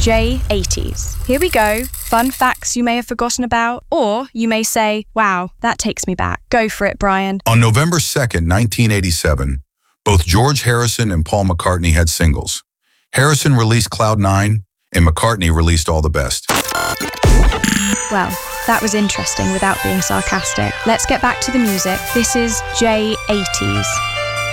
J80s. Here we go. Fun facts you may have forgotten about, or you may say, wow, that takes me back. Go for it, Brian. On November 2nd, 1987, both George Harrison and Paul McCartney had singles. Harrison released Cloud 9, and McCartney released All the Best. Well, that was interesting without being sarcastic. Let's get back to the music. This is J80s.